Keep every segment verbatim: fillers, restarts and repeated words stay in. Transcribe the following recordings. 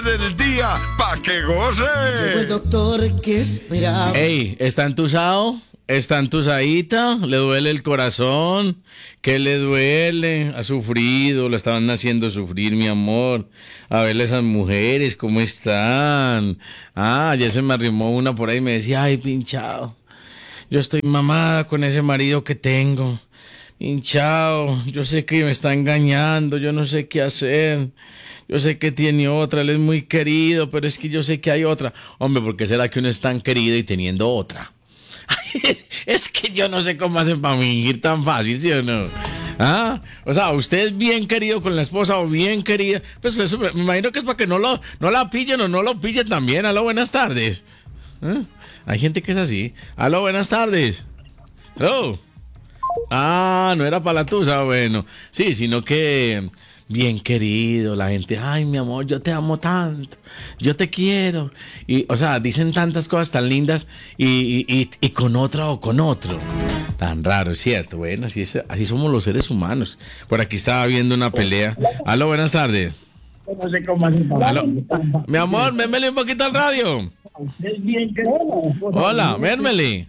del día pa' que goce. Llegó el doctor que esperaba. Ey, ¿está entusado? ¿Está entusadita? ¿Le duele el corazón? ¿Qué le duele? ¿Ha sufrido? ¿Lo estaban haciendo sufrir, mi amor? A verle esas mujeres, ¿cómo están? Ah, ayer se me arrimó una por ahí y me decía, ay, pinchado, yo estoy mamada con ese marido que tengo. Pinchado, yo sé que me está engañando, yo no sé qué hacer. Yo sé que tiene otra, él es muy querido, pero es que yo sé que hay otra. Hombre, ¿por qué será que uno es tan querido y teniendo otra? Es, es que yo no sé cómo hacen para fingir tan fácil, ¿sí o no? ¿Ah? O sea, usted es bien querido con la esposa o bien querida. Pues eso, me imagino que es para que no, lo, no la pillen o no lo pillen también. Aló, buenas tardes. ¿Ah? Hay gente que es así. Aló, buenas tardes. Aló. Ah, no era para la tusa, bueno. Sí, sino que bien querido, la gente, ay, mi amor, yo te amo tanto, yo te quiero. Y, o sea, dicen tantas cosas tan lindas y, y, y, y con otra o con otro. Tan raro, es cierto. Bueno, así, es, así somos los seres humanos. Por aquí estaba viendo una pelea. Aló, buenas tardes. No sé cómo hacer para... Aló. Mi amor, mémele un poquito al radio. Es bien querido. Hola, mémele.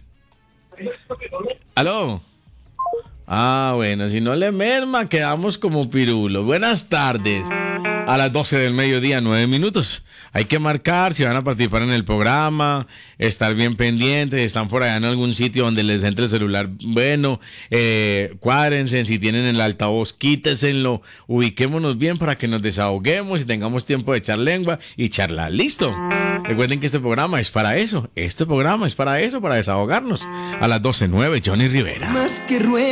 Aló. Ah, bueno, si no le merma, quedamos como pirulo. Buenas tardes. A las doce del mediodía, nueve minutos. Hay que marcar si van a participar en el programa, estar bien pendientes, están por allá en algún sitio donde les entre el celular. Bueno, eh, cuádrense, si tienen el altavoz, quíteselo, ubiquémonos bien para que nos desahoguemos y tengamos tiempo de echar lengua y charlar. ¿Listo? Recuerden que este programa es para eso. Este programa es para eso, para desahogarnos. A las doce nueve, Johnny Rivera. Más que rueda.